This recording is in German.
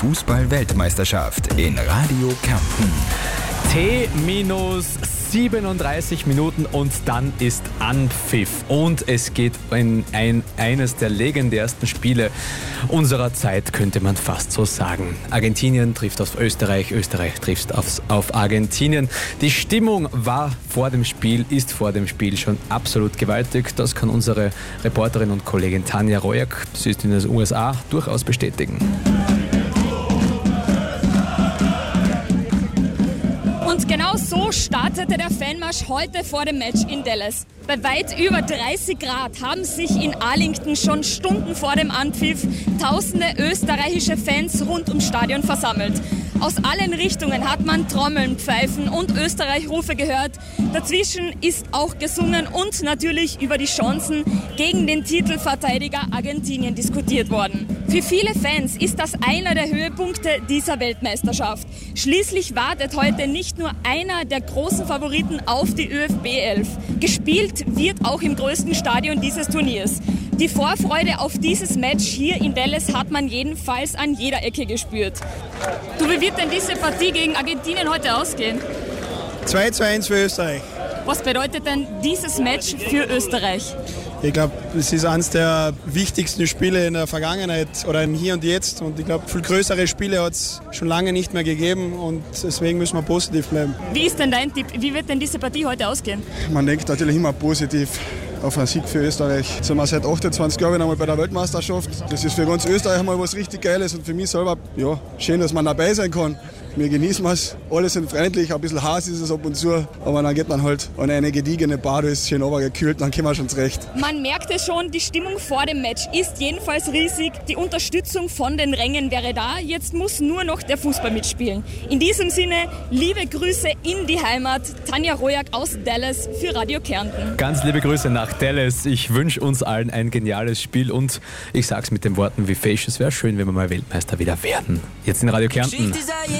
Fußball-Weltmeisterschaft in Radio Kärnten. T-37 Minuten und dann ist Anpfiff. Und es geht in eines der legendärsten Spiele unserer Zeit, könnte man fast so sagen. Argentinien trifft auf Österreich, Österreich trifft auf Argentinien. Die Stimmung war vor dem Spiel, ist vor dem Spiel schon absolut gewaltig. Das kann unsere Reporterin und Kollegin Tanja Rojak, sie ist in den USA, durchaus bestätigen. Und genau so startete der Fanmarsch heute vor dem Match in Dallas. Bei weit über 30 Grad haben sich in Arlington schon Stunden vor dem Anpfiff tausende österreichische Fans rund ums Stadion versammelt. Aus allen Richtungen hat man Trommeln, Pfeifen und Österreich-Rufe gehört. Dazwischen ist auch gesungen und natürlich über die Chancen gegen den Titelverteidiger Argentinien diskutiert worden. Für viele Fans ist das einer der Höhepunkte dieser Weltmeisterschaft. Schließlich wartet heute nicht nur einer der großen Favoriten auf die ÖFB 11. Gespielt wird auch im größten Stadion dieses Turniers. Die Vorfreude auf dieses Match hier in Dallas hat man jedenfalls an jeder Ecke gespürt. Du, wie wird denn diese Partie gegen Argentinien heute ausgehen? 2:1 für Österreich. Was bedeutet denn dieses Match für Österreich? Ich glaube, es ist eines der wichtigsten Spiele in der Vergangenheit oder im Hier und Jetzt. Und ich glaube, viel größere Spiele hat es schon lange nicht mehr gegeben und deswegen müssen wir positiv bleiben. Wie ist denn dein Tipp? Wie wird denn diese Partie heute ausgehen? Man denkt natürlich immer positiv auf einen Sieg für Österreich. Sind wir seit 28 Jahren einmal bei der Weltmeisterschaft. Das ist für ganz Österreich mal was richtig Geiles und für mich selber ja, schön, dass man dabei sein kann. Wir genießen es, alle sind freundlich, ein bisschen heiß ist es ab und zu, aber dann geht man halt an eine gediegene Bar, da ist schön runtergekühlt, dann kommen wir schon zurecht. Man merkte schon, die Stimmung vor dem Match ist jedenfalls riesig. Die Unterstützung von den Rängen wäre da, jetzt muss nur noch der Fußball mitspielen. In diesem Sinne, liebe Grüße in die Heimat, Tanja Rojak aus Dallas für Radio Kärnten. Ganz liebe Grüße nach Dallas. Ich wünsche uns allen ein geniales Spiel und ich sag's mit den Worten wie Fesch, es wäre schön, wenn wir mal Weltmeister wieder werden. Jetzt in Radio Kärnten.